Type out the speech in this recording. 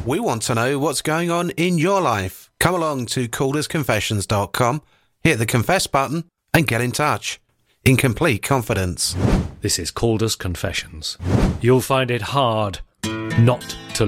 We want to know what's going on in your life. Come along to caldersconfessions.com, hit the confess button and get in touch in complete confidence. This is Calder's Confessions. You'll find it hard not to